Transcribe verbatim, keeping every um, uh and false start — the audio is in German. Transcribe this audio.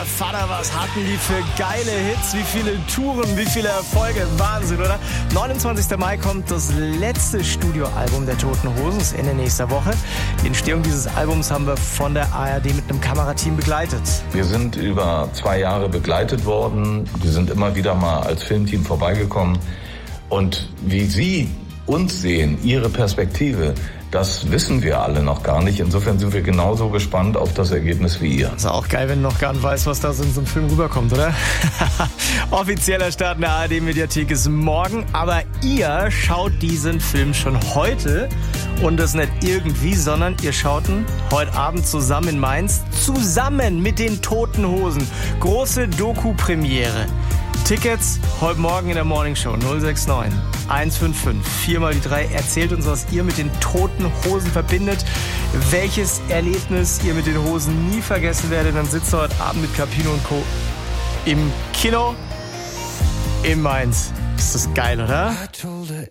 Vater, was hatten die für geile Hits, wie viele Touren, wie viele Erfolge, Wahnsinn, oder? neunundzwanzigster Mai kommt das letzte Studioalbum der Toten Hosen, das Ende nächster Woche. Die Entstehung dieses Albums haben wir von der A R D mit einem Kamerateam begleitet. Wir sind über zwei Jahre begleitet worden, wir sind immer wieder mal als Filmteam vorbeigekommen und wie Sie uns sehen, Ihre Perspektive, das wissen wir alle noch gar nicht. Insofern sind wir genauso gespannt auf das Ergebnis wie ihr. Ist auch geil, wenn du noch gar nicht weißt, was da so in so einem Film rüberkommt, oder? Offizieller Start in der A R D-Mediathek ist morgen, aber ihr schaut diesen Film schon heute. Und das nicht irgendwie, sondern ihr schaut ihn heute Abend zusammen in Mainz, zusammen mit den Toten Hosen. Große Doku-Premiere. Tickets heute Morgen in der Morningshow null sechs neun eins fünf fünf vier mal die drei. Erzählt uns, was ihr mit den Toten Hosen verbindet, welches Erlebnis ihr mit den Hosen nie vergessen werdet. Dann sitzt ihr heute Abend mit Capino und Co. im Kino in Mainz. Ist das geil, oder? I told her